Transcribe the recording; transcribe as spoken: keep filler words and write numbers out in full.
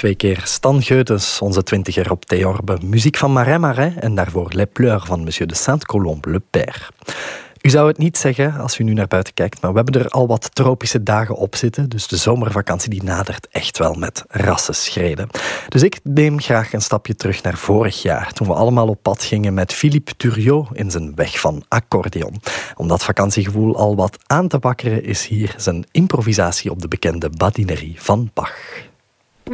twee keer Stan Geutens, onze twintiger op Theorbe. Muziek van Marais Marais en daarvoor Les Pleurs van Monsieur de Saint-Colombe, Le Père. U zou het niet zeggen als u nu naar buiten kijkt, maar we hebben er al wat tropische dagen op zitten, dus de zomervakantie die nadert echt wel met rassenschreden. Dus ik neem graag een stapje terug naar vorig jaar, toen we allemaal op pad gingen met Philippe Turriot in zijn Weg van Accordeon. Om dat vakantiegevoel al wat aan te wakkeren is hier zijn improvisatie op de bekende badinerie van Bach.